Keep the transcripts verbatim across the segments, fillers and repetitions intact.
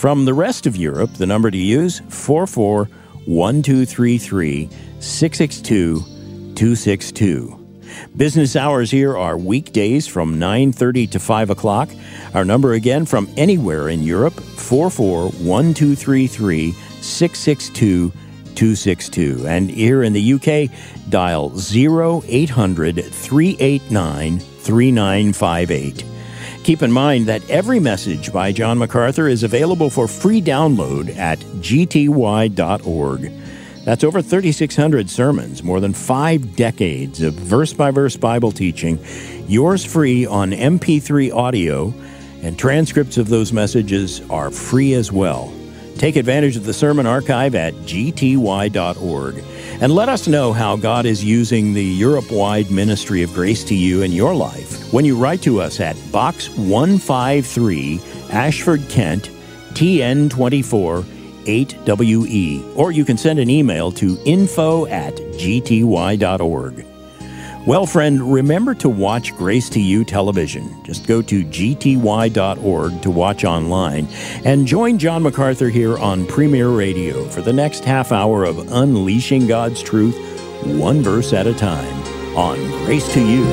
From the rest of Europe, the number to use, four four one two three three six six two two six two. Business hours here are weekdays from nine thirty to five o'clock. Our number again from anywhere in Europe, four four one two three three six six two two six two. And here in the U K, dial zero eight hundred three eight nine three nine five eight. Keep in mind that every message by John MacArthur is available for free download at g t y dot org. That's over thirty-six hundred sermons, more than five decades of verse-by-verse Bible teaching, yours free on M P three audio, and transcripts of those messages are free as well. Take advantage of the sermon archive at g t y dot org. And let us know how God is using the Europe-wide ministry of Grace to You in your life when you write to us at Box one five three, Ashford, Kent, T N twenty-four, eight W E, or you can send an email to info at g t y dot org. Well, friend, remember to watch Grace to You television. Just go to g t y dot org to watch online and join John MacArthur here on Premier Radio for the next half hour of unleashing God's truth, one verse at a time, on Grace to You.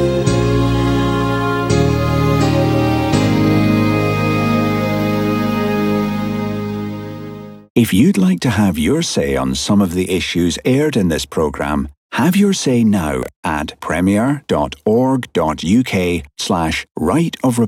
If you'd like to have your say on some of the issues aired in this program, have your say now at premier dot org dot u k slash right of